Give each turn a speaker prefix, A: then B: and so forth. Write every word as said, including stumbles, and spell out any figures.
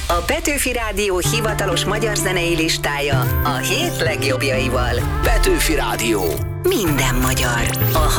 A: A Petőfi Rádió hivatalos magyar zenei listája a hét legjobbjaival.
B: Petőfi Rádió.
A: Minden magyar. A